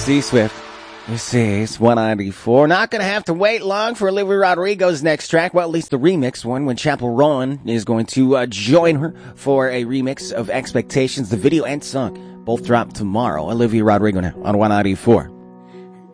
C Swift. This is 194. Not going to have to wait long for Olivia Rodrigo's next track. Well, at least the remix one, when Chappell Rowan is going to join her for a remix of Expectations. The video and song both drop tomorrow. Olivia Rodrigo now on 194.